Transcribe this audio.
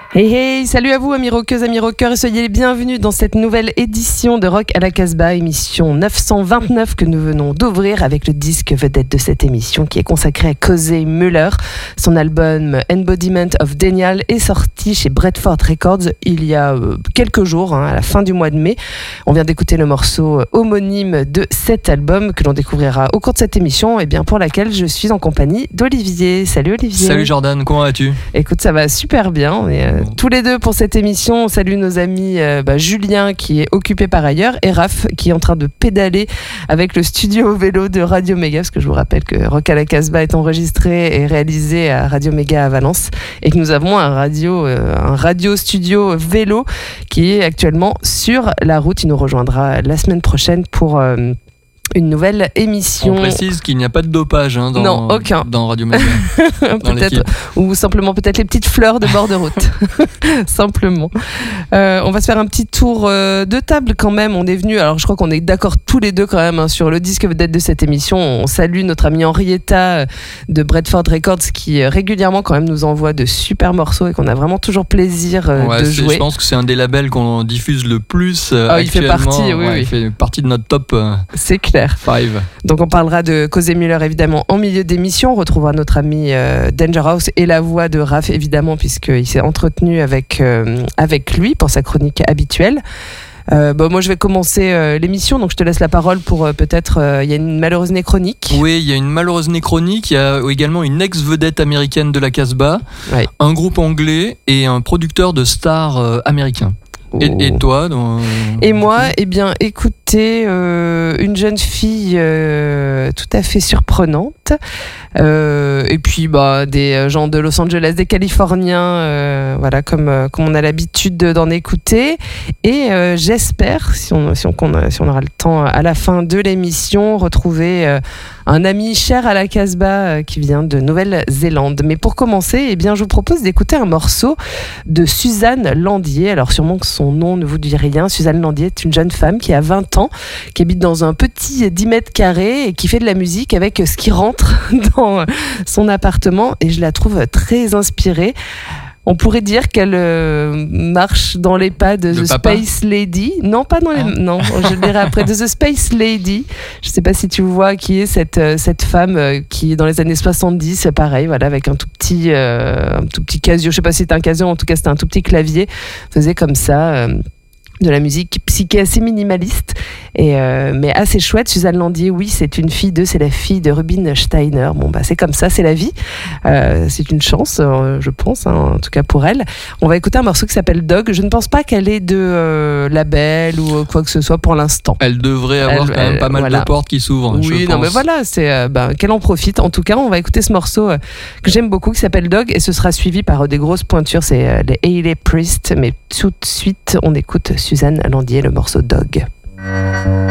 Hey hey, salut à vous amis rockeuses, amis rockeurs et soyez les bienvenus dans cette nouvelle édition de Rock à la Casbah, émission 929 que nous venons d'ouvrir avec le disque vedette de cette émission qui est consacré à Cozy Müller. Son album Embodiment of Denial est sorti chez Bradford Records il y a quelques jours, à la fin du mois de mai. On vient d'écouter le morceau homonyme de cet album que l'on découvrira au cours de cette émission et bien pour laquelle je suis en compagnie d'Olivier. Salut Olivier. Salut Jordan, comment vas-tu ? Écoute, ça va super bien. On est tous les deux pour cette émission. On salue nos amis Julien qui est occupé par ailleurs et Raph qui est en train de pédaler avec le studio vélo de Radio Méga, parce que je vous rappelle que Rock à la Casbah est enregistré et réalisé à Radio Méga à Valence et que nous avons un radio studio vélo qui est actuellement sur la route. Il nous rejoindra la semaine prochaine pour une nouvelle émission. On précise qu'il n'y a pas de dopage non, aucun. Dans Radio Méga. Peut-être, ou simplement peut-être les petites fleurs de bord de route. Simplement. On va se faire un petit tour de table quand même. On est venu, alors je crois qu'on est d'accord tous les deux quand même sur le disque vedette de cette émission. On salue notre amie Henrietta de Bradford Records qui régulièrement quand même nous envoie de super morceaux et qu'on a vraiment toujours plaisir de jouer. Je pense que c'est un des labels qu'on diffuse le plus actuellement. Il fait partie, oui. Il fait partie de notre top. C'est clair. 5. Donc on parlera de Cozy Müller évidemment en milieu d'émission. On retrouvera notre ami Danger House et la voix de Raph évidemment puisqu'il s'est entretenu avec lui pour sa chronique habituelle. Moi je vais commencer l'émission, donc je te laisse la parole pour peut-être il y a une malheureuse néchronique. Oui, il y a une malheureuse néchronique. Il y a également une ex-vedette américaine de la Casbah, un groupe anglais et un producteur de stars américain. Et toi Et moi, écoutez, une jeune fille tout à fait surprenante. Et puis des gens de Los Angeles, des Californiens, comme on a l'habitude d'en écouter. Et j'espère, si on aura le temps à la fin de l'émission, retrouver un ami cher à la Casbah qui vient de Nouvelle-Zélande. Mais pour commencer, je vous propose d'écouter un morceau de Suzanne Landier. Alors sûrement que son nom ne vous dit rien. Suzanne Landier est une jeune femme qui a 20 ans, qui habite dans un petit 10 mètres carrés et qui fait de la musique avec ce qui rentre dans son appartement. Et je la trouve très inspirée. On pourrait dire qu'elle marche dans les pas de The Space Lady. Non, pas dans les... Non, je le dirai après. De The Space Lady. Je ne sais pas si tu vois qui est cette femme qui, dans les années 70, pareil, avec un tout petit Casio. Je ne sais pas si c'était un Casio, en tout cas, c'était un tout petit clavier. Faisait comme ça... de la musique psyché assez minimaliste mais assez chouette. Suzanne Landier, oui, c'est la fille de Rubin Steiner. C'est comme ça, c'est la vie. C'est une chance, je pense, en tout cas pour elle. On va écouter un morceau qui s'appelle Dog. Je ne pense pas qu'elle ait de label ou quoi que ce soit pour l'instant. Elle devrait avoir quand même pas mal de portes qui s'ouvrent. Oui, non, mais voilà, c'est qu'elle en profite. En tout cas, on va écouter ce morceau que j'aime beaucoup, qui s'appelle Dog, et ce sera suivi par des grosses pointures. C'est les Hayley Priest, mais tout de suite, on écoute Suzanne Landier, le morceau Dog.